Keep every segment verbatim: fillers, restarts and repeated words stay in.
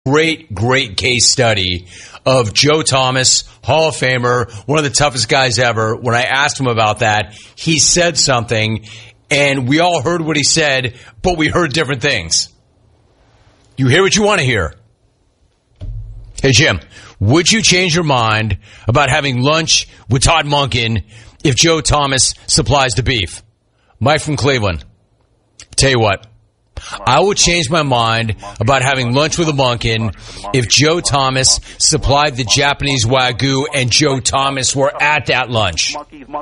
Great, great case study of Joe Thomas, Hall of Famer, one of the toughest guys ever. When I asked him about that, he said something, and we all heard what he said, but we heard different things. You hear what you want to hear. Hey, Jim, would you change your mind about having lunch with Todd Monken if Joe Thomas supplies the beef? Mike from Cleveland. Tell you what. I would change my mind about having lunch with a Monken if Joe Thomas supplied the Japanese Wagyu and Joe Thomas were at that lunch.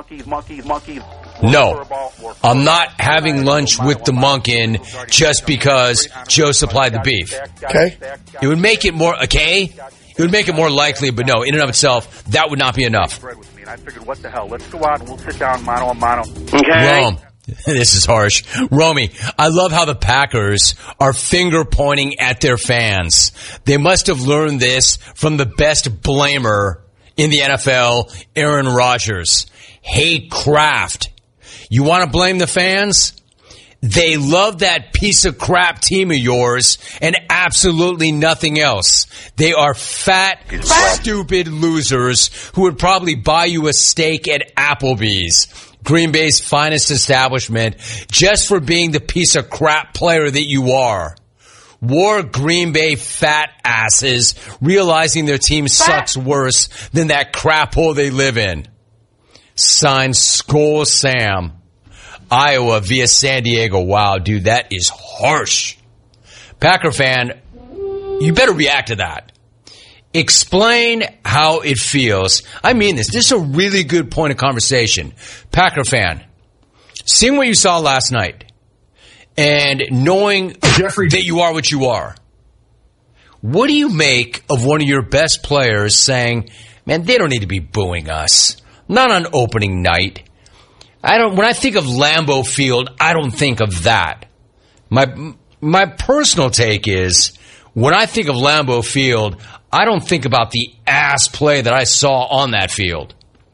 No, I'm not having lunch with the Monken just because Joe supplied the beef. Okay. It would make it more, okay? It would make it more likely, but no, in and of itself, that would not be enough. I figured, what the hell? Let's go out and we'll sit down mano a mano. Okay. Rome. This is harsh. Romy, I love how the Packers are finger pointing at their fans. They must have learned this from the best blamer in the N F L, Aaron Rodgers. Hey, Kraft, you want to blame the fans? They love that piece of crap team of yours and absolutely nothing else. They are fat, stupid losers who would probably buy you a steak at Applebee's, Green Bay's finest establishment, just for being the piece of crap player that you are. War Green Bay fat asses realizing their team sucks worse than that crap hole they live in. Signed, Skull Sam. Iowa via San Diego. Wow, dude, that is harsh. Packer fan, you better react to that. Explain how it feels. I mean this. This is a really good point of conversation. Packer fan, seeing what you saw last night and knowing Jeffrey that you are what you are, what do you make of one of your best players saying, man, they don't need to be booing us. Not on opening night. I don't. When I think of Lambeau Field, I don't think of that. My my personal take is, when I think of Lambeau Field, I don't think about the ass play that I saw on that field.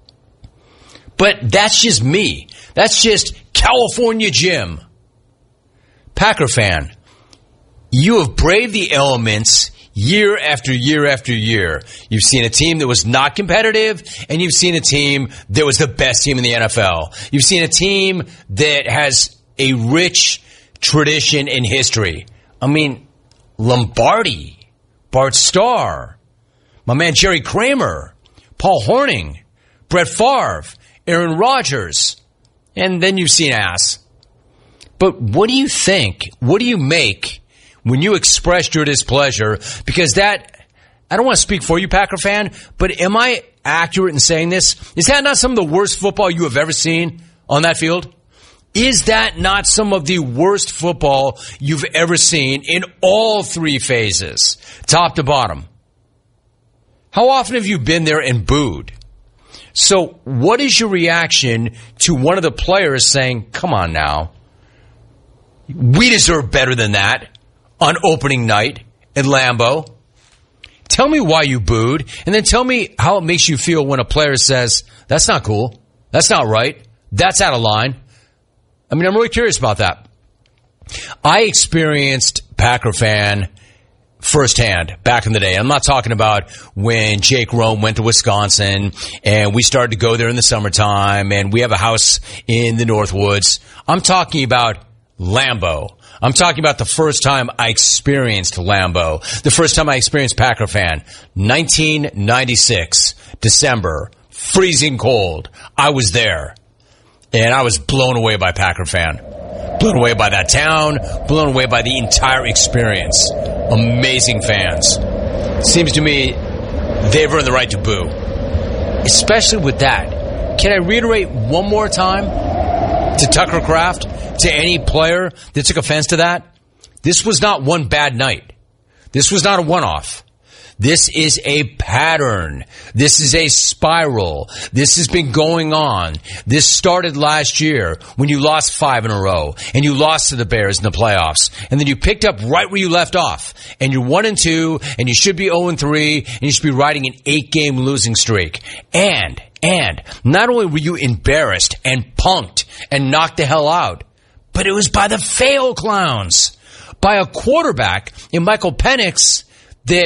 But that's just me. That's just California Jim. Packer fan, you have braved the elements year after year after year. You've seen a team that was not competitive, and you've seen a team that was the best team in the N F L. You've seen a team that has a rich tradition in history. I mean, Lombardi, Bart Starr, my man Jerry Kramer, Paul Hornung, Brett Favre, Aaron Rodgers, and then you've seen ass. But what do you think? What do you make when you expressed your displeasure? Because that, I don't want to speak for you, Packer fan, but am I accurate in saying this? Is that not some of the worst football you have ever seen on that field? Is that not some of the worst football you've ever seen in all three phases, top to bottom? How often have you been there and booed? So what is your reaction to one of the players saying, come on now, we deserve better than that on opening night at Lambeau? Tell me why you booed, and then tell me how it makes you feel when a player says, that's not cool, that's not right, that's out of line. I mean, I'm really curious about that. I experienced Packer fan firsthand back in the day. I'm not talking about when Jake Rome went to Wisconsin and we started to go there in the summertime and we have a house in the Northwoods. I'm talking about Lambeau. I'm talking about the first time I experienced Lambeau. The first time I experienced Packer fan. nineteen ninety-six, December, freezing cold. I was there. And I was blown away by Packer fan. Blown away by that town. Blown away by the entire experience. Amazing fans. Seems to me they've earned the right to boo. Especially with that. Can I reiterate one more time to Tucker Kraft, to any player that took offense to that? This was not one bad night. This was not a one-off. This is a pattern. This is a spiral. This has been going on. This started last year when you lost five in a row and you lost to the Bears in the playoffs. And then you picked up right where you left off. And you're one and two and you should be oh and three and you should be riding an eight-game losing streak. And, and, not only were you embarrassed and punked and knocked the hell out, but it was by the fail clowns. By a quarterback in Michael Penix